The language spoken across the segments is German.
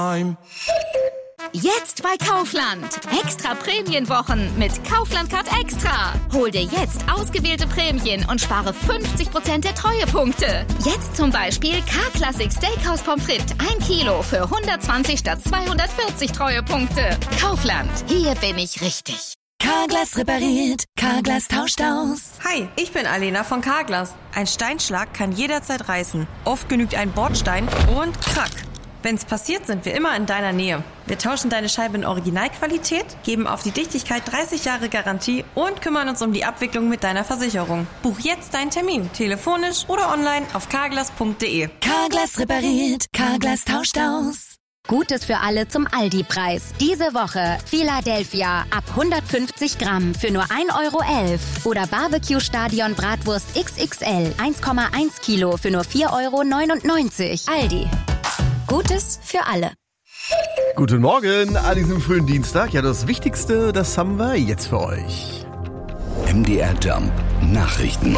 Jetzt bei Kaufland. Extra Prämienwochen mit Kaufland Card Extra. Hol dir jetzt ausgewählte Prämien und spare 50% der Treuepunkte. Jetzt zum Beispiel K-Classic Steakhouse Pommes frites 1 Kilo für 120 statt 240 Treuepunkte. Kaufland. Hier bin ich richtig. Carglass repariert, Carglass tauscht aus. Hi, ich bin Alena von Carglass. Ein Steinschlag kann jederzeit reißen. Oft genügt ein Bordstein und krack. Wenn's passiert, sind wir immer in deiner Nähe. Wir tauschen deine Scheibe in Originalqualität, geben auf die Dichtigkeit 30 Jahre Garantie und kümmern uns um die Abwicklung mit deiner Versicherung. Buch jetzt deinen Termin, telefonisch oder online auf carglass.de. Carglass repariert, Carglass tauscht aus. Gutes für alle zum Aldi-Preis. Diese Woche Philadelphia ab 150 Gramm für nur 1,11 € oder Barbecue-Stadion Bratwurst XXL 1,1 Kilo für nur 4,99 €. Aldi. Gutes für alle. Guten Morgen an diesem frühen Dienstag. Ja, das Wichtigste, das haben wir jetzt für euch. MDR Jump Nachrichten.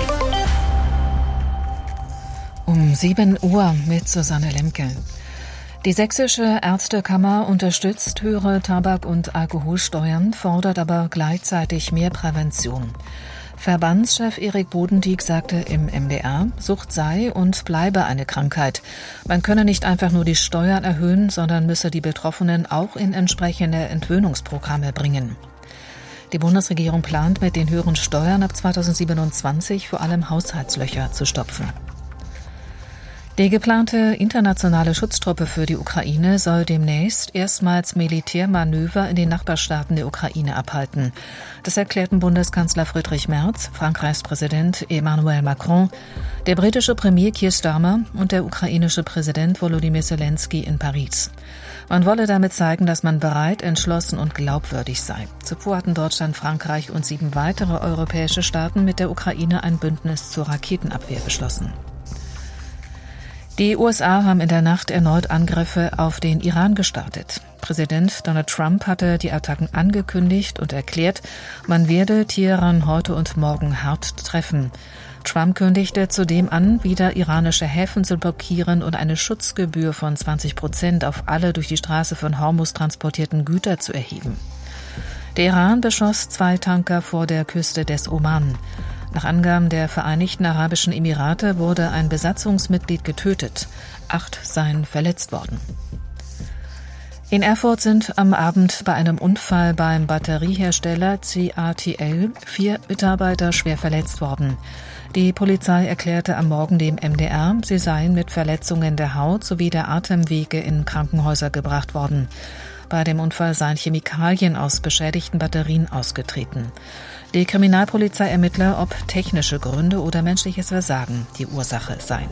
Um 7 Uhr mit Susanne Lemke. Die Sächsische Ärztekammer unterstützt höhere Tabak- und Alkoholsteuern, fordert aber gleichzeitig mehr Prävention. Verbandschef Erik Bodendieck sagte im MDR, Sucht sei und bleibe eine Krankheit. Man könne nicht einfach nur die Steuern erhöhen, sondern müsse die Betroffenen auch in entsprechende Entwöhnungsprogramme bringen. Die Bundesregierung plant, mit den höheren Steuern ab 2027 vor allem Haushaltslöcher zu stopfen. Die geplante internationale Schutztruppe für die Ukraine soll demnächst erstmals Militärmanöver in den Nachbarstaaten der Ukraine abhalten. Das erklärten Bundeskanzler Friedrich Merz, Frankreichs Präsident Emmanuel Macron, der britische Premier Keir Starmer und der ukrainische Präsident Volodymyr Zelensky in Paris. Man wolle damit zeigen, dass man bereit, entschlossen und glaubwürdig sei. Zuvor hatten Deutschland, Frankreich und 7 weitere europäische Staaten mit der Ukraine ein Bündnis zur Raketenabwehr beschlossen. Die USA haben in der Nacht erneut Angriffe auf den Iran gestartet. Präsident Donald Trump hatte die Attacken angekündigt und erklärt, man werde Teheran heute und morgen hart treffen. Trump kündigte zudem an, wieder iranische Häfen zu blockieren und eine Schutzgebühr von 20% auf alle durch die Straße von Hormuz transportierten Güter zu erheben. Der Iran beschoss 2 Tanker vor der Küste des Oman. Nach Angaben der Vereinigten Arabischen Emirate wurde ein Besatzungsmitglied getötet. 8 seien verletzt worden. In Erfurt sind am Abend bei einem Unfall beim Batteriehersteller CATL 4 Mitarbeiter schwer verletzt worden. Die Polizei erklärte am Morgen dem MDR, sie seien mit Verletzungen der Haut sowie der Atemwege in Krankenhäuser gebracht worden. Bei dem Unfall seien Chemikalien aus beschädigten Batterien ausgetreten. Die Kriminalpolizei ermittle, ob technische Gründe oder menschliches Versagen die Ursache seien.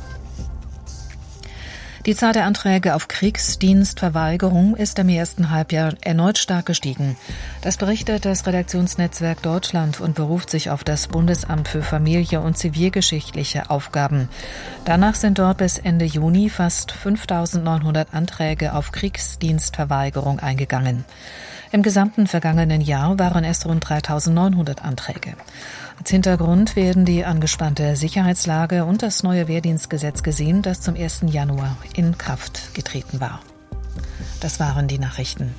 Die Zahl der Anträge auf Kriegsdienstverweigerung ist im ersten Halbjahr erneut stark gestiegen. Das berichtet das Redaktionsnetzwerk Deutschland und beruft sich auf das Bundesamt für Familie und zivilgeschichtliche Aufgaben. Danach sind dort bis Ende Juni fast 5.900 Anträge auf Kriegsdienstverweigerung eingegangen. Im gesamten vergangenen Jahr waren es rund 3.900 Anträge. Als Hintergrund werden die angespannte Sicherheitslage und das neue Wehrdienstgesetz gesehen, das zum 1. Januar in Kraft getreten war. Das waren die Nachrichten.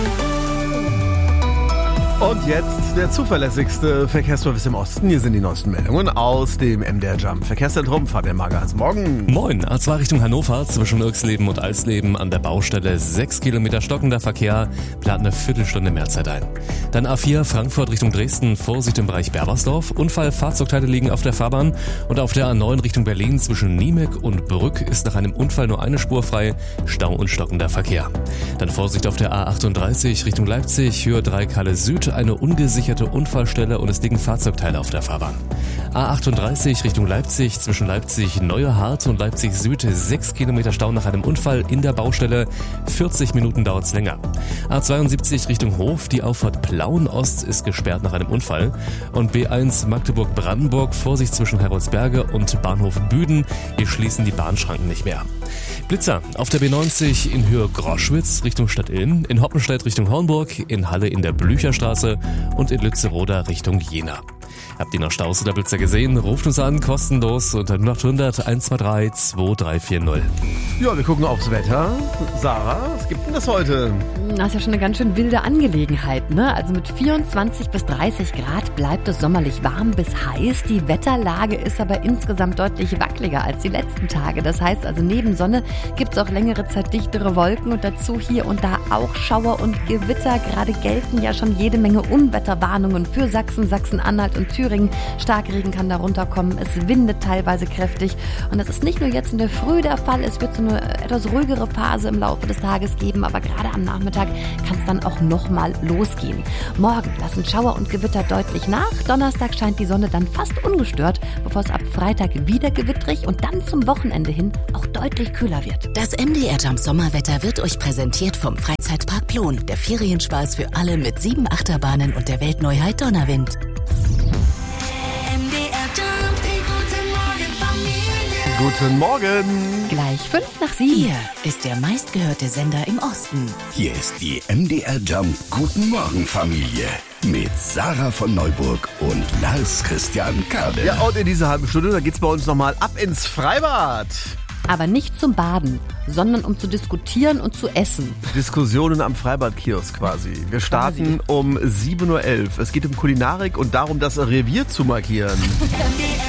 Und jetzt der zuverlässigste Verkehrsservice im Osten. Hier sind die neuesten Meldungen aus dem MDR Jump Verkehrszentrum. Fabian Mager, morgen. Moin, A2 Richtung Hannover zwischen Irxleben und Eisleben an der Baustelle 6 Kilometer stockender Verkehr, plant eine Viertelstunde mehr Zeit ein. Dann A4 Frankfurt Richtung Dresden, Vorsicht im Bereich Berbersdorf. Unfall, Fahrzeugteile liegen auf der Fahrbahn. Und auf der A9 Richtung Berlin zwischen Niemek und Brück ist nach einem Unfall nur eine Spur frei, Stau und stockender Verkehr. Dann Vorsicht auf der A38 Richtung Leipzig, Höhe 3 Kalle Süd, eine ungesicherte Unfallstelle und es liegen Fahrzeugteile auf der Fahrbahn. A38 Richtung Leipzig, zwischen Leipzig Neuerhardt und Leipzig Süd, 6 Kilometer Stau nach einem Unfall in der Baustelle, 40 Minuten dauert's länger. A72 Richtung Hof, die Auffahrt Plauen Ost ist gesperrt nach einem Unfall. Und B1 Magdeburg-Brandenburg, Vorsicht zwischen Heroldsberge und Bahnhof Büden, hier schließen die Bahnschranken nicht mehr. Blitzer auf der B90 in Höhe Groschwitz Richtung Stadtillen, in Hoppenstedt Richtung Hornburg, in Halle in der Blücherstraße und in Lützeroda Richtung Jena. Habt ihr noch Staus oder Blitzer gesehen? Ruft uns an, kostenlos unter 0800 123 2340. Ja, wir gucken aufs Wetter. Sarah, was gibt denn das heute? Das ist ja schon eine ganz schön wilde Angelegenheit, ne? Also mit 24 bis 30 Grad bleibt es sommerlich warm bis heiß. Die Wetterlage ist aber insgesamt deutlich wackeliger als die letzten Tage. Das heißt also, neben Sonne gibt es auch längere Zeit dichtere Wolken und dazu hier und da auch Schauer und Gewitter. Gerade gelten ja schon jede Menge Unwetterwarnungen für Sachsen, Sachsen-Anhalt und Thüringen. Starkregen kann darunter kommen. Es windet teilweise kräftig. Und das ist nicht nur jetzt in der Früh der Fall. Es wird so eine etwas ruhigere Phase im Laufe des Tages geben. Aber gerade am Nachmittag kann es dann auch nochmal losgehen. Morgen lassen Schauer und Gewitter deutlich nach. Donnerstag scheint die Sonne dann fast ungestört, bevor es ab Freitag wieder gewittrig und dann zum Wochenende hin auch deutlich kühler wird. Das MDR Jump Sommerwetter wird euch präsentiert vom Freizeitpark Plon. Der Ferienspaß für alle mit 7 Achterbahnen und der Weltneuheit Donnerwind. MDR Jump, die Guten Morgen. Gleich 5:07. Hier ist der meistgehörte Sender im Osten. Hier ist die MDR Jump Guten Morgen Familie mit Sarah von Neuburg und Lars Christian Kade. Ja, und in dieser halben Stunde, da geht's bei uns nochmal ab ins Freibad. Aber nicht zum Baden, sondern um zu diskutieren und zu essen. Diskussionen am Freibadkiosk quasi. Wir starten um 7:11 Uhr. Es geht um Kulinarik und darum, das Revier zu markieren.